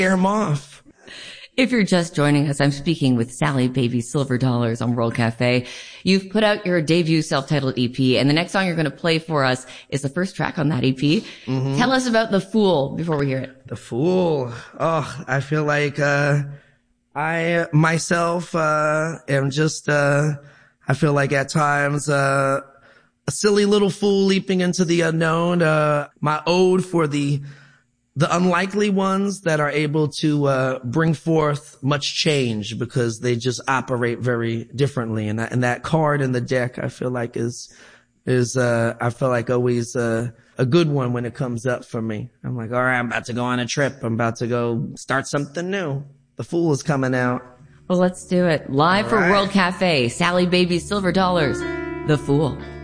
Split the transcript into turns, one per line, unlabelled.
scare them off.
If you're just joining us, I'm speaking with Sally Baby Silver Dollars on World Cafe. You've put out your debut self-titled EP, and the next song you're going to play for us is the first track on that EP. Mm-hmm. Tell us about The Fool before we hear it.
The Fool. Oh, I feel like I myself am just I feel like at times a silly little fool leaping into the unknown. My ode for the unlikely ones that are able to bring forth much change because they just operate very differently. And that card in the deck, I feel like is I feel like always a good one when it comes up for me. I'm like, all right, I'm about to go on a trip. I'm about to go start something new. The Fool is coming out.
Well, let's do it. Live for World Cafe, Sally Baby Silver Dollars, The Fool.